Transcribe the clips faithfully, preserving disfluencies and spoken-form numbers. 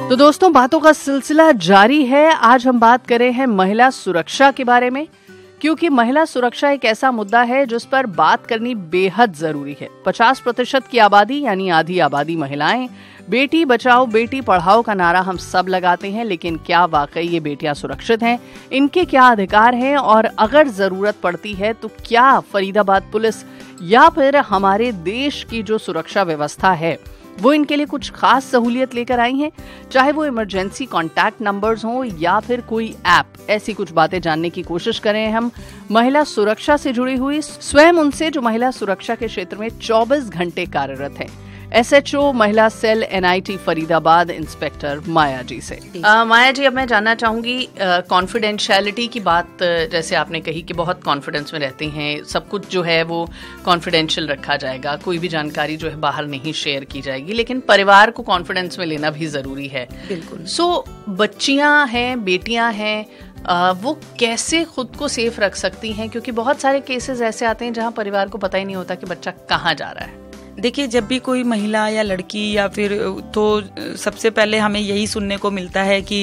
तो दोस्तों, बातों का सिलसिला जारी है। आज हम बात कर रहे हैं महिला सुरक्षा के बारे में, क्योंकि महिला सुरक्षा एक ऐसा मुद्दा है जिस पर बात करनी बेहद जरूरी है। पचास प्रतिशत की आबादी यानी आधी आबादी महिलाएं। बेटी बचाओ बेटी पढ़ाओ का नारा हम सब लगाते हैं, लेकिन क्या वाकई ये बेटियां सुरक्षित हैं? इनके क्या अधिकार हैं? और अगर जरूरत पड़ती है तो क्या फरीदाबाद पुलिस या फिर हमारे देश की जो सुरक्षा व्यवस्था है वो इनके लिए कुछ खास सहूलियत लेकर आई हैं? चाहे वो इमरजेंसी कॉन्टैक्ट नंबर्स हों या फिर कोई ऐप, ऐसी कुछ बातें जानने की कोशिश करें हम महिला सुरक्षा से जुड़ी हुई, स्वयं उनसे जो महिला सुरक्षा के क्षेत्र में चौबीस घंटे कार्यरत हैं। एसएचओ महिला सेल एनआईटी फरीदाबाद इंस्पेक्टर माया जी से। आ, माया जी, अब मैं जानना चाहूंगी कॉन्फिडेंशियलिटी की बात। जैसे आपने कही कि बहुत कॉन्फिडेंस में रहते हैं, सब कुछ जो है वो कॉन्फिडेंशियल रखा जाएगा, कोई भी जानकारी जो है बाहर नहीं शेयर की जाएगी, लेकिन परिवार को कॉन्फिडेंस में लेना भी जरूरी है। बिल्कुल। सो बच्चियां हैं, बेटियां हैं, आ, वो कैसे खुद को सेफ रख सकती हैं? क्योंकि बहुत सारे केसेस ऐसे आते हैं जहां परिवार को पता ही नहीं होता कि बच्चा कहाँ जा रहा है। देखिए, जब भी कोई महिला या लड़की या फिर, तो सबसे पहले हमें यही सुनने को मिलता है कि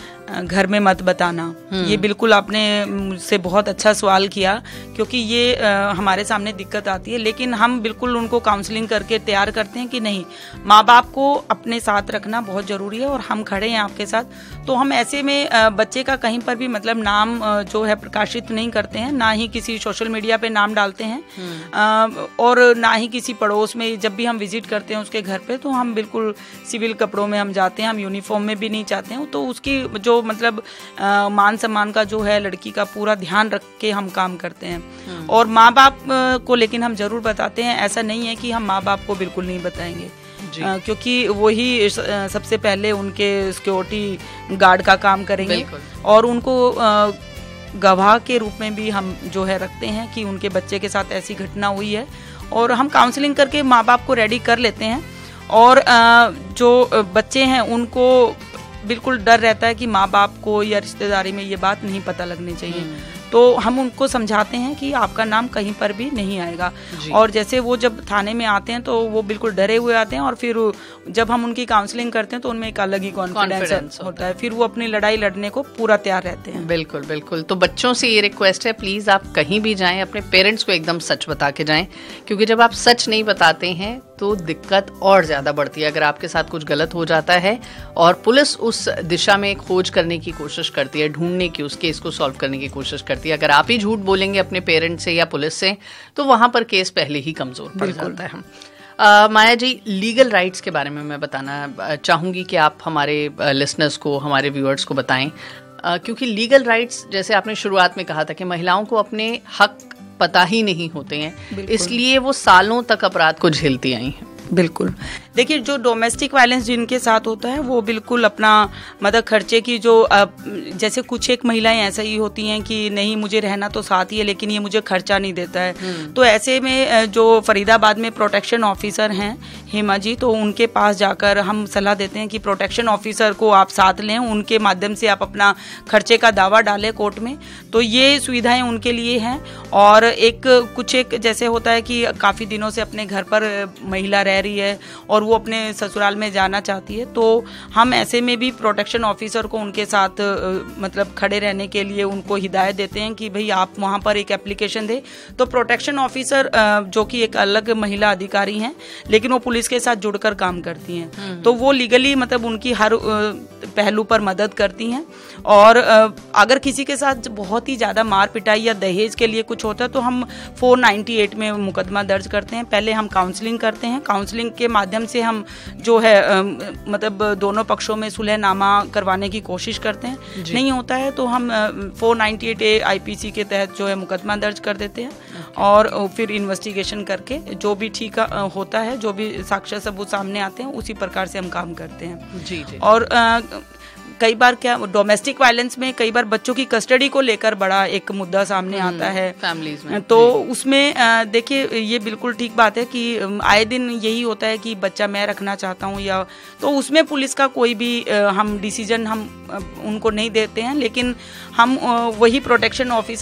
घर में मत बताना। ये बिल्कुल आपने मुझसे बहुत अच्छा सवाल किया, क्योंकि ये आ, हमारे सामने दिक्कत आती है, लेकिन हम बिल्कुल उनको काउंसलिंग करके तैयार करते हैं कि नहीं, माँ बाप को अपने साथ रखना बहुत जरूरी है और हम खड़े हैं आपके साथ। तो हम ऐसे में आ, बच्चे का कहीं पर भी मतलब नाम आ, जो है प्रकाशित नहीं करते हैं, ना ही किसी सोशल मीडिया पे नाम डालते हैं, आ, और ना ही किसी पड़ोस में। जब भी हम विजिट करते हैं उसके घर पे, तो हम बिल्कुल सिविल कपड़ों में हम जाते हैं, हम यूनिफॉर्म में भी नहीं जाते हैं। तो उसकी जो मतलब आ, मान सम्मान का जो है लड़की का पूरा ध्यान रख के हम काम करते हैं। और माँ बाप को लेकिन हम जरूर बताते हैं। ऐसा नहीं है कि हम माँ बाप को बिल्कुल नहीं बताएंगे, आ, क्योंकि वही सबसे पहले उनके सिक्योरिटी गार्ड का काम करेंगे और उनको आ, गवाह के रूप में भी हम जो है रखते हैं कि उनके बच्चे के साथ ऐसी घटना हुई है, और हम काउंसलिंग करके माँ बाप को रेडी कर लेते हैं। और आ, जो बच्चे हैं उनको बिल्कुल डर रहता है कि माँ बाप को या रिश्तेदारी में ये बात नहीं पता लगनी चाहिए, तो हम उनको समझाते हैं कि आपका नाम कहीं पर भी नहीं आएगा। और जैसे वो जब थाने में आते हैं तो वो बिल्कुल डरे हुए आते हैं, और फिर जब हम उनकी काउंसलिंग करते हैं तो उनमें एक अलग ही कॉन्फिडेंस होता है, फिर वो अपनी लड़ाई लड़ने को पूरा तैयार रहते हैं। बिल्कुल बिल्कुल। तो बच्चों से ये रिक्वेस्ट है, प्लीज आप कहीं भी जाएं अपने पेरेंट्स को एकदम सच बता के जाएं, क्योंकि जब आप सच नहीं बताते हैं तो दिक्कत और ज्यादा बढ़ती है। अगर आपके साथ कुछ गलत हो जाता है और पुलिस उस दिशा में खोज करने की कोशिश करती है, ढूंढने की, उस केस को सॉल्व करने की कोशिश करती है, अगर आप ही झूठ बोलेंगे अपने पेरेंट्स से या पुलिस से, तो वहां पर केस पहले ही कमजोर पड़ जाता है। Uh, माया जी, लीगल राइट्स के बारे में मैं बताना चाहूंगी कि आप हमारे लिसनर्स को, हमारे व्यूअर्स को बताएं, uh, क्योंकि लीगल राइट्स, जैसे आपने शुरुआत में कहा था कि महिलाओं को अपने हक पता ही नहीं होते हैं, इसलिए वो सालों तक अपराध को झेलती आई हैं। बिल्कुल। देखिए, जो डोमेस्टिक वायलेंस जिनके साथ होता है वो बिल्कुल अपना मतलब खर्चे की जो जैसे कुछ एक महिलाएं ऐसा ही होती हैं कि नहीं, मुझे रहना तो साथ ही है लेकिन ये मुझे खर्चा नहीं देता है। तो ऐसे में जो फरीदाबाद में प्रोटेक्शन ऑफिसर हैं हेमा जी, तो उनके पास जाकर हम सलाह देते हैं कि प्रोटेक्शन ऑफिसर को आप साथ लें, उनके माध्यम से आप अपना खर्चे का दावा डालें कोर्ट में। तो ये सुविधाएं उनके लिए हैं। और एक कुछ एक जैसे होता है कि काफ़ी दिनों से अपने घर पर महिला रह रही है और वो अपने ससुराल में जाना चाहती है, तो हम ऐसे में भी प्रोटेक्शन ऑफिसर को उनके साथ मतलब खड़े रहने के लिए उनको हिदायत देते हैं कि भाई आप वहाँ पर एक एप्लीकेशन दें। तो प्रोटेक्शन ऑफिसर जो कि एक अलग महिला अधिकारी हैं, लेकिन वो पुलिस के साथ जुड़कर काम करती हैं, तो वो लीगली मतलब उनकी हर पहलू पर मदद करती हैं। और अगर किसी के साथ बहुत ही ज़्यादा मार पिटाई या दहेज के लिए कुछ होता है तो हम फोर नाइन्टी एट में मुकदमा दर्ज करते हैं। पहले हम काउंसलिंग करते हैं, काउंसलिंग के माध्यम से हम जो है आ, मतलब दोनों पक्षों में सुलहनामा करवाने की कोशिश करते हैं। नहीं होता है तो हम फोर नाइन्टी एट ए आईपीसी के तहत जो है मुकदमा दर्ज कर देते हैं। और फिर इन्वेस्टिगेशन करके जो भी ठीक होता है, जो भी साक्ष्य सबूत सामने आते हैं, उसी प्रकार से हम काम करते हैं। जी जी। और आ, कई बार क्या डोमेस्टिक वायलेंस में कई बार बच्चों की कस्टडी को लेकर बड़ा एक मुद्दा सामने आता है फैमिलीज में। तो उसमें देखिए, ये बिल्कुल ठीक बात है कि आए दिन यही होता है कि बच्चा मैं रखना चाहता हूँ, या तो उसमें पुलिस का कोई भी हम डिसीजन हम उनको नहीं देते हैं, लेकिन हम वही प्रोटेक्शन ऑफिसर